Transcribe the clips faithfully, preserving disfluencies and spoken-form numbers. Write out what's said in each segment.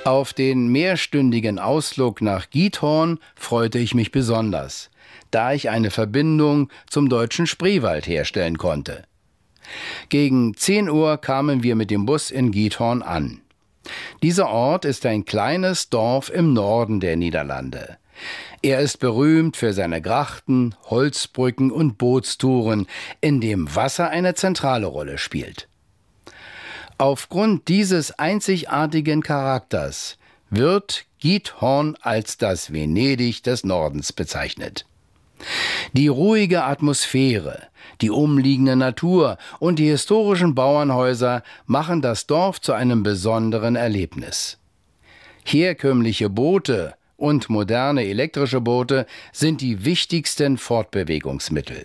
Auf den mehrstündigen Ausflug nach Giethorn freute ich mich besonders, da ich eine Verbindung zum deutschen Spreewald herstellen konnte. Gegen zehn Uhr kamen wir mit dem Bus in Giethorn an. Dieser Ort ist ein kleines Dorf im Norden der Niederlande. Er ist berühmt für seine Grachten, Holzbrücken und Bootstouren, in dem Wasser eine zentrale Rolle spielt. Aufgrund dieses einzigartigen Charakters wird Giethorn als das Venedig des Nordens bezeichnet. Die ruhige Atmosphäre, die umliegende Natur und die historischen Bauernhäuser machen das Dorf zu einem besonderen Erlebnis. Herkömmliche Boote und moderne elektrische Boote sind die wichtigsten Fortbewegungsmittel.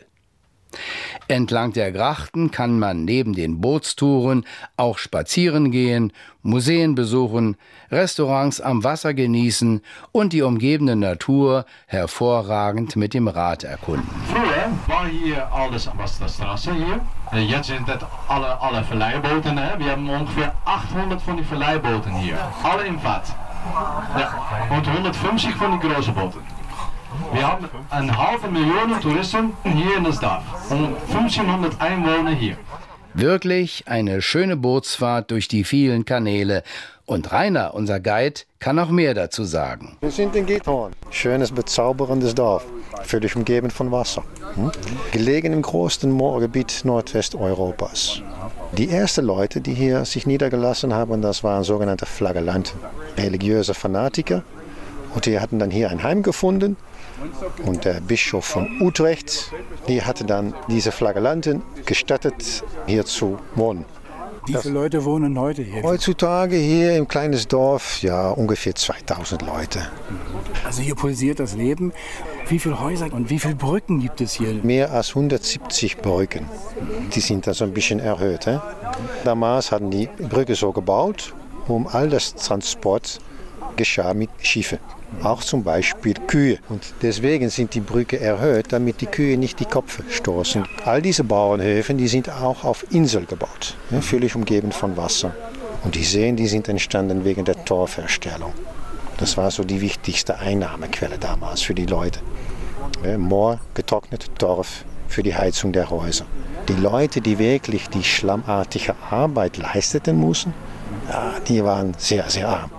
Entlang der Grachten kann man neben den Bootstouren auch spazieren gehen, Museen besuchen, Restaurants am Wasser genießen und die umgebende Natur hervorragend mit dem Rad erkunden. Früher war hier alles was der Straße hier. Jetzt sind das alle, alle Verleihbooten. Hè? Wir haben ungefähr achthonderd von den Verleihbooten hier. Alle im Watt. Ja. Und hundertfünfzig von den großen Booten. Wir haben eine halbe Million Touristen hier in das Dorf und fünfzehnhundert Einwohner hier. Wirklich eine schöne Bootsfahrt durch die vielen Kanäle. Und Rainer, unser Guide, kann noch mehr dazu sagen. Wir sind in Giethorn. Schönes, bezauberndes Dorf, völlig umgeben von Wasser. Hm? Gelegen im größten Moorgebiet Nordwesteuropas. Die ersten Leute, die hier sich niedergelassen haben, das waren sogenannte Flagellanten, religiöse Fanatiker. Und die hatten dann hier ein Heim gefunden. Und der Bischof von Utrecht, die hatte dann diese Flagellanten gestattet, hier zu wohnen. Wie viele Leute wohnen heute hier? Heutzutage hier im kleinen Dorf, ja, ungefähr zweitausend Leute. Also hier pulsiert das Leben. Wie viele Häuser und wie viele Brücken gibt es hier? Mehr als hundertsiebzig Brücken. Die sind also ein bisschen erhöht. He? Damals hatten die Brücke so gebaut, um all das Transport geschah mit Schiffen. Auch zum Beispiel Kühe. Und deswegen sind die Brücken erhöht, damit die Kühe nicht die Köpfe stoßen. All diese Bauernhöfe, die sind auch auf Inseln gebaut, ja, völlig umgeben von Wasser. Und die Seen, die sind entstanden wegen der Torfherstellung. Das war so die wichtigste Einnahmequelle damals für die Leute. Ja, Moor, getrocknet, Torf für die Heizung der Häuser. Die Leute, die wirklich die schlammartige Arbeit leisteten mussten, ja, die waren sehr, sehr arm.